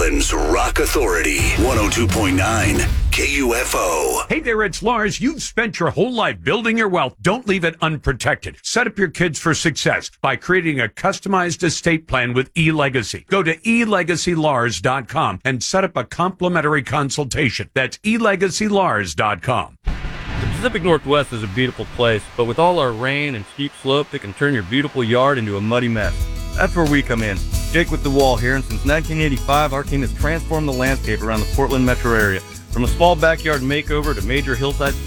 Portland's Rock Authority, 102.9 KUFO. Hey there, it's Lars. You've spent your whole life building your wealth. Don't leave it unprotected. Set up your kids for success by creating a customized estate plan with eLegacy. Go to elegacylars.com and set up a complimentary consultation. That's elegacylars.com. The Pacific Northwest is a beautiful place, but with all our rain and steep slopes, it can turn your beautiful yard into a muddy mess. That's where we come in. Jake with the Wall here, and since 1985, our team has transformed the landscape around the Portland metro area. From a small backyard makeover to major hillside